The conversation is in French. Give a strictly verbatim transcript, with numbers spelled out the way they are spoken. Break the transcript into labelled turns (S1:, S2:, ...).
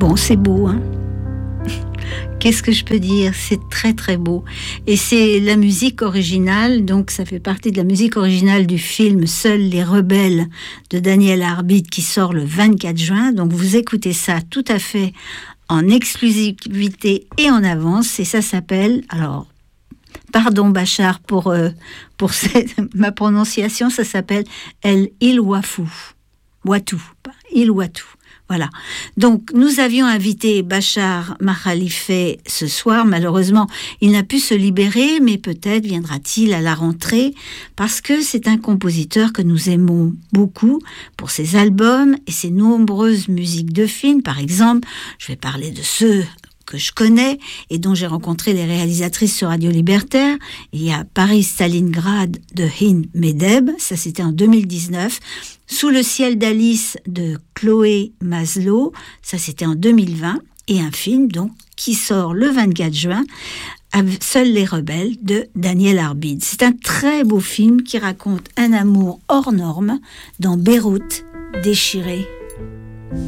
S1: Bon, c'est beau, hein. Qu'est-ce que je peux dire? C'est très très beau. Et c'est la musique originale, donc ça fait partie de la musique originale du film Seuls les rebelles de Daniel Arbid qui sort le vingt-quatre juin. Donc vous écoutez ça tout à fait en exclusivité et en avance. Et ça s'appelle, alors, pardon Bachar pour, euh, pour cette, ma prononciation, ça s'appelle El Ilwafu. Watu, Ilwatu. Voilà. Donc, nous avions invité Bachar Makhalife ce soir. Malheureusement, il n'a pu se libérer, mais peut-être viendra-t-il à la rentrée, parce que c'est un compositeur que nous aimons beaucoup pour ses albums et ses nombreuses musiques de films. Par exemple, je vais parler de ceux que je connais et dont j'ai rencontré les réalisatrices sur Radio Libertaire. Il y a Paris-Stalingrad de Hind Medeb, ça c'était en deux mille dix-neuf. Sous le ciel d'Alice de Chloé Maslow, ça c'était en deux mille vingt. Et un film donc qui sort le vingt-quatre juin, Seuls les rebelles de Daniel Arbid. C'est un très beau film qui raconte un amour hors norme dans Beyrouth déchiré.